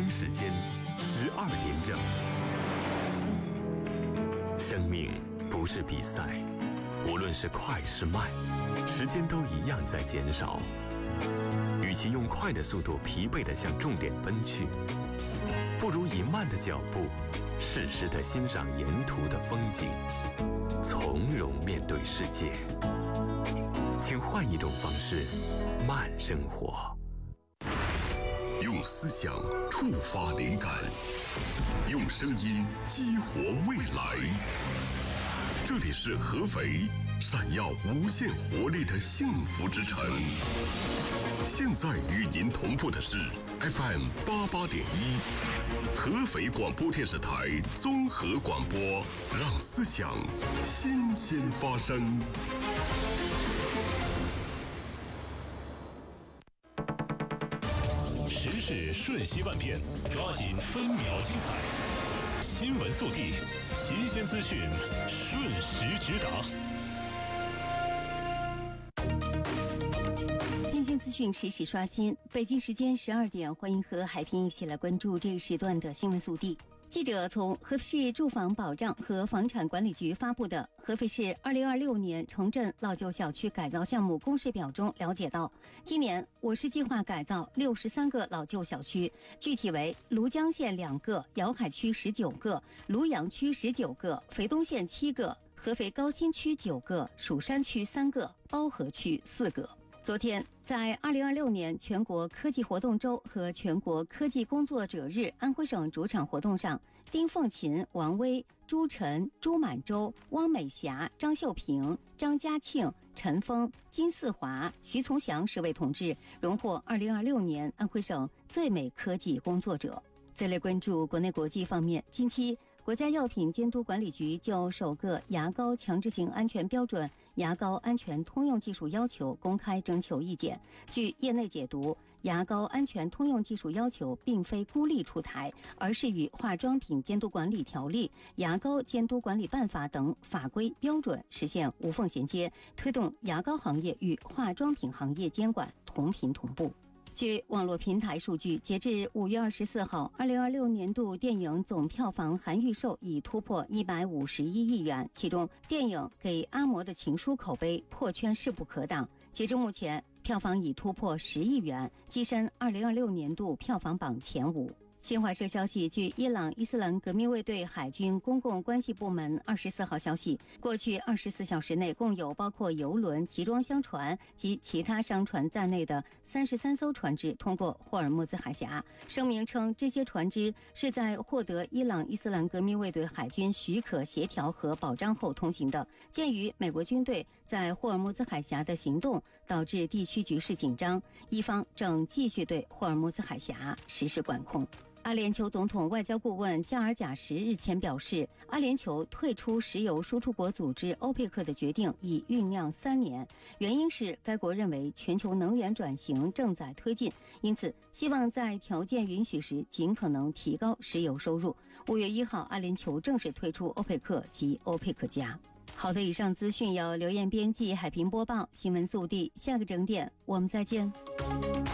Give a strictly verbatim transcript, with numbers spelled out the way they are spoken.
京时间十二点整。生命不是比赛，无论是快是慢，时间都一样在减少。与其用快的速度疲惫地向终点奔去，不如以慢的脚步，适时地欣赏沿途的风景，从容面对世界。请换一种方式，慢生活。 用思想触发灵感，用声音激活未来。这里是合肥，闪耀无限活力的幸福之城。现在与您同步的是 F M 八八点一，合肥广播电视台综合广播，让思想新鲜发生。 时事瞬息万变，抓紧分秒精彩。新闻速递，新鲜资讯，瞬时直达。 新鲜资讯实时刷新。北京时间十二点，欢迎和海平一起来关注这一时段的新闻速递。记者从合肥市住房保障和房产管理局发布的合肥市二零二六年城镇老旧小区改造项目公示表中了解到，今年我市计划改造六十三个老旧小区，具体为庐江县两个、瑶海区十九个、庐阳区十九个、肥东县七个、合肥高新区九个、蜀山区三个、包河区四个。昨天，在二零二六年全国科技活动周和全国科技工作者日安徽省主场活动上，丁凤琴、王威、朱晨、朱满洲、汪美霞、张秀平、张家庆、陈峰、金四华、徐从祥十位同志荣获二零二六年安徽省最美科技工作者。再来关注国内国际方面，近期国家药品监督管理局就首个牙膏强制性安全标准、牙膏安全通用技术要求公开征求意见。据业内解读，牙膏安全通用技术要求并非孤立出台，而是与化妆品监督管理条例、牙膏监督管理办法等法规标准实现无缝衔接，推动牙膏行业与化妆品行业监管同频同步。据网络平台数据，截至五月二十四号，二零二六年度电影总票房含预售已突破一百五十一亿元，其中电影《给阿嬷的情书》口碑破圈势不可挡，截至目前票房已突破十亿元，跻身二零二六年度票房榜前五。新华社消息，据伊朗伊斯兰革命卫队海军公共关系部门二十四号消息，过去二十四小时内共有包括油轮、集装箱船及其他商船在内的三十三艘船只通过霍尔木兹海峡。声明称，这些船只是在获得伊朗伊斯兰革命卫队海军许可、协调和保障后通行的。鉴于美国军队在霍尔木兹海峡的行动导致地区局势紧张，伊方正继续对霍尔木兹海峡实施管控。阿联酋总统外交顾问加尔贾什日前表示，阿联酋退出石油输出国组织欧佩克的决定已酝酿三年，原因是该国认为全球能源转型正在推进，因此希望在条件允许时尽可能提高石油收入。五月一号，阿联酋正式退出欧佩克及欧佩克加。好的，以上资讯由刘艳编辑，海平播报。新闻速递，下个整点我们再见。